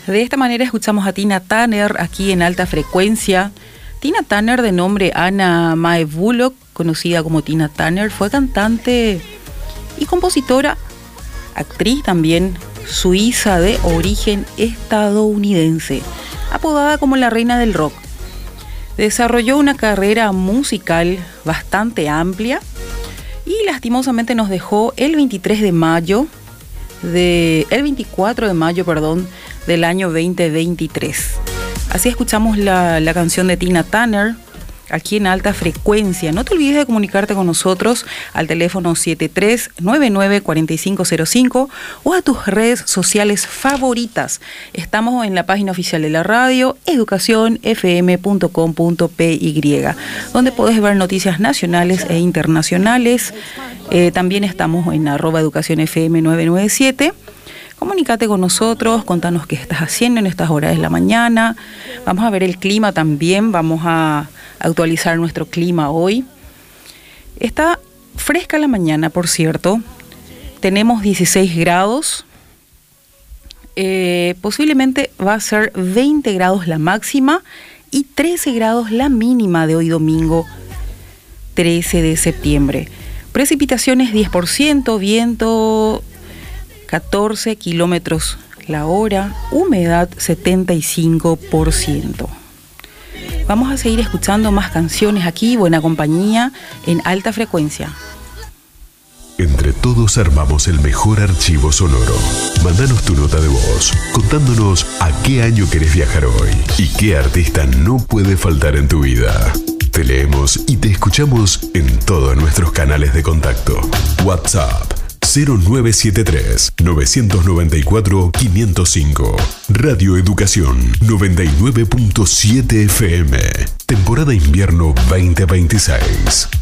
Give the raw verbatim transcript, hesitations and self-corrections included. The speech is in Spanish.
De esta manera escuchamos a Tina Turner aquí en Alta Frecuencia. Tina Turner, de nombre Anna Mae Bullock, conocida como Tina Turner, fue cantante y compositora, actriz también, suiza de origen estadounidense, apodada como la reina del rock. Desarrolló una carrera musical bastante amplia y lastimosamente nos dejó el veintitrés de mayo de el veinticuatro de mayo, perdón, del año veinte veintitrés. Así escuchamos la, la canción de Tina Turner aquí en Alta Frecuencia. No te olvides de comunicarte con nosotros al teléfono siete tres nueve nueve cuatro cinco cero cinco o a tus redes sociales favoritas. Estamos en la página oficial de la radio, educación f m punto com punto p y, donde podés ver noticias nacionales e internacionales. Eh, también estamos en arroba educación f m nueve nueve siete. Comunícate con nosotros, contanos qué estás haciendo en estas horas de la mañana. Vamos a ver el clima también, vamos a actualizar nuestro clima hoy. Está fresca la mañana, por cierto. Tenemos dieciséis grados. Eh, posiblemente va a ser veinte grados la máxima y trece grados la mínima de hoy domingo trece de septiembre. Precipitaciones diez por ciento, viento catorce kilómetros la hora, humedad setenta y cinco por ciento. Vamos a seguir escuchando más canciones aquí, buena compañía, en Alta Frecuencia. Entre todos armamos el mejor archivo sonoro. Mándanos tu nota de voz, contándonos a qué año querés viajar hoy y qué artista no puede faltar en tu vida. Te leemos y te escuchamos en todos nuestros canales de contacto. WhatsApp cero nueve siete tres nueve nueve cuatro cinco cero cinco. Radio Educación noventa y nueve punto siete F M. Temporada invierno veinte veintiséis.